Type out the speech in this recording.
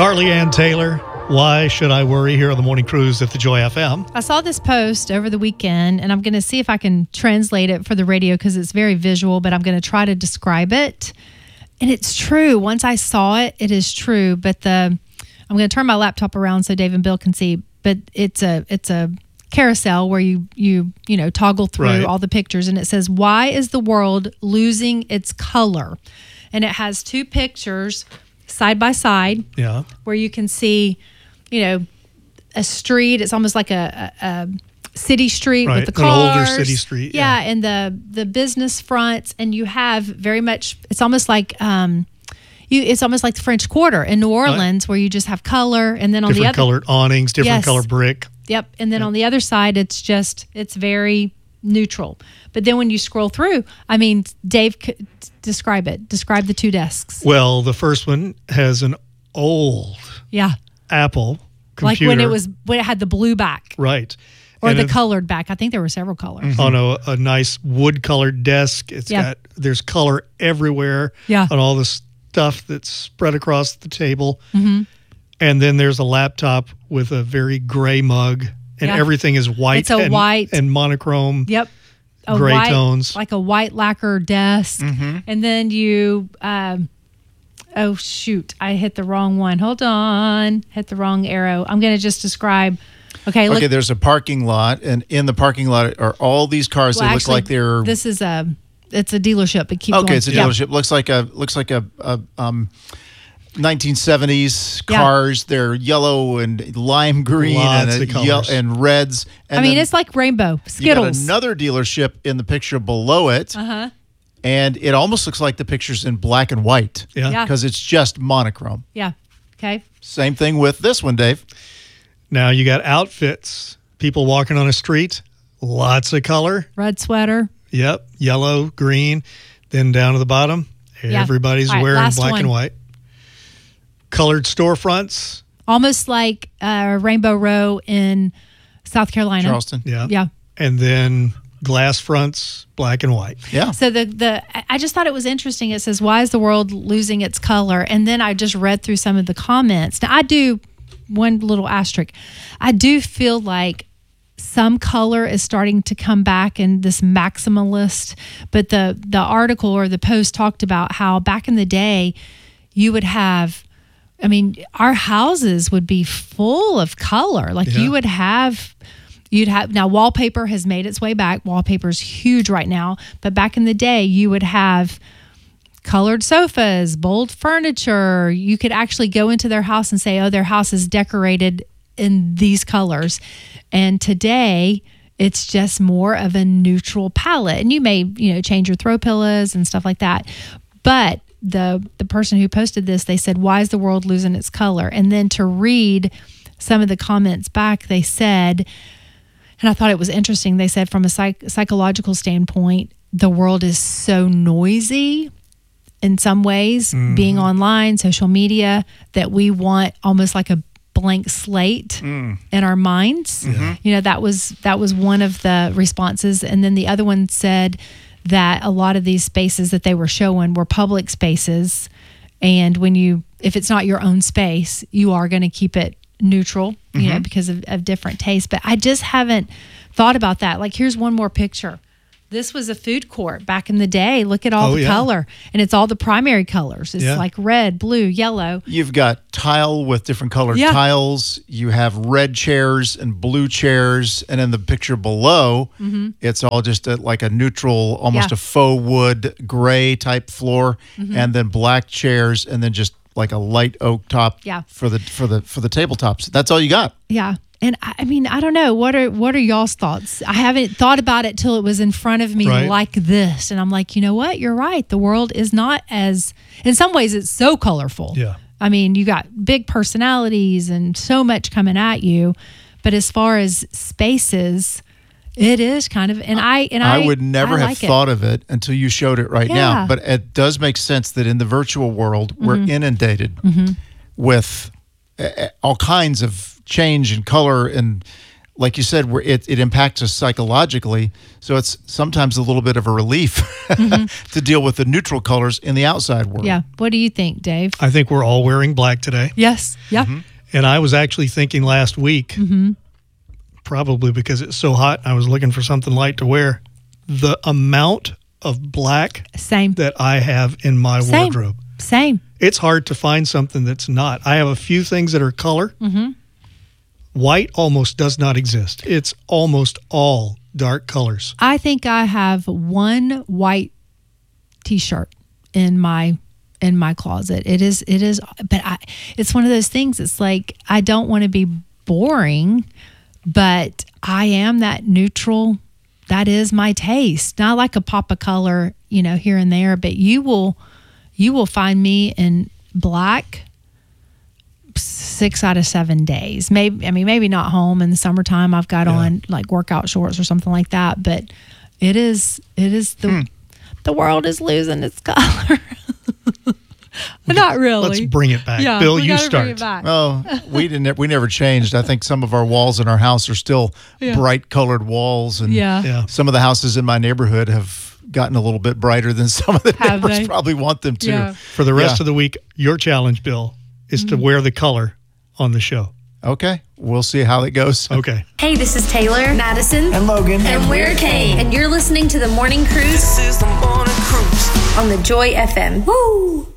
Carly Ann Taylor, Why Should I Worry, here on the Morning Cruise at the Joy FM. I saw this post over the weekend, and I'm going to see if I can translate it for the radio because it's very visual, but I'm going to try to describe it. And it's true. Once I saw it, it is true. But I'm going to turn my laptop around so Dave and Bill can see. But it's a carousel where you toggle through all the pictures, and it says, "Why is the world losing its color?" And it has two pictures side by side, where you can see, a street. It's almost like a city street with the cars. An older city street. Yeah, and the business fronts, and you have very much. It's almost like it's almost like the French Quarter in New Orleans, where you just have color, and then on the other, different colored awnings, different color brick. Yep, and then on the other side, it's very neutral. But then when you scroll through, Dave, describe it. Describe the two desks. Well, the first one has an old Apple computer. Like when it had the blue back. Right. Or and the colored back. I think there were several colors. On a nice wood-colored desk. There's color everywhere on all the stuff that's spread across the table. Mm-hmm. And then there's a laptop with a very gray mug. And everything is white. It's white. And monochrome. Yep. Gray tones. Like a white lacquer desk. Mm-hmm. And then you... oh, shoot. I hit the wrong one. Hold on. Hit the wrong arrow. I'm going to just describe... Okay, look. There's a parking lot, and in the parking lot are all these cars that look like they're... This is it's a dealership. But keep going. It's a dealership. Looks like a 1970s cars. They're yellow and lime green and reds. And it's like rainbow Skittles. You got another dealership in the picture below it. Uh-huh. And it almost looks like the picture's in black and white. Yeah. Because it's just monochrome. Yeah. Okay. Same thing with this one, Dave. Now you got outfits. People walking on a street. Lots of color. Red sweater. Yep. Yellow, green. Then down to the bottom, everybody's wearing black and white. Colored storefronts. Almost like Rainbow Row in South Carolina. Charleston. Yeah. And then glass fronts, black and white. Yeah. So I just thought it was interesting. It says, "Why is the world losing its color?" And then I just read through some of the comments. Now, one little asterisk. I do feel like some color is starting to come back in this maximalist, but the article or the post talked about how back in the day you would have, our houses would be full of color. Like you'd have, now wallpaper has made its way back. Wallpaper's huge right now, but back in the day you would have colored sofas, bold furniture. You could actually go into their house and say, oh, their house is decorated in these colors. And today, it's just more of a neutral palette. And you may, change your throw pillows and stuff like that. But the person who posted this, they said, "Why is the world losing its color?" And then to read some of the comments back, they said, and I thought it was interesting, they said from a psychological standpoint, the world is so noisy in some ways, being online, social media, that we want almost like a blank slate in our minds. Mm-hmm. That was one of the responses. And then the other one said that a lot of these spaces that they were showing were public spaces. And if it's not your own space, you are going to keep it neutral, because of different tastes. But I just haven't thought about that. Like, here's one more picture. This was a food court back in the day. Look at all the color. And it's all the primary colors. It's like red, blue, yellow. You've got tile with different colored tiles. You have red chairs and blue chairs. And in the picture below, it's all just like a neutral, almost a faux wood gray type floor. And then black chairs, and then just like a light oak top for the tabletops. That's all you got. Yeah. And I don't know. What are y'all's thoughts? I haven't thought about it till it was in front of me like this. And I'm like, you know what? You're right. The world is not as, in some ways, it's so colorful. Yeah. You got big personalities and so much coming at you. But as far as spaces, it is kind of, I would never have thought of it until you showed it right now. But it does make sense that in the virtual world, we're inundated with all kinds of change in color and like you said, it impacts us psychologically. So it's sometimes a little bit of a relief to deal with the neutral colors in the outside world. Yeah. What do you think, Dave? I think we're all wearing black today. Yes. Yeah. And I was actually thinking last week, probably because it's so hot, I was looking for something light to wear. The amount of black that I have in my wardrobe. Same. It's hard to find something that's not. I have a few things that are color. White almost does not exist. It's almost all dark colors. I think I have one white T-shirt in my closet. It is, but it's one of those things. It's like, I don't want to be boring, but I am that neutral. That is my taste. Not like a pop of color, here and there, but you will find me in black 6 out of 7 days. Maybe not home in the summertime. I've got on like workout shorts or something like that, but it is the world is losing its color. Not really. Let's bring it back. Bill, you start. Oh, we never changed. I think some of our walls in our house are still bright colored walls, and some of the houses in my neighborhood have gotten a little bit brighter than some of the neighbors probably want them to. Yeah. For the rest of the week, your challenge, Bill, is to wear the color on the show. Okay. We'll see how it goes. Okay. Hey, this is Taylor, Madison, and Logan. And we're Kane. And you're listening to The Morning Cruise. This is The Morning Cruise on the Joy FM. Woo!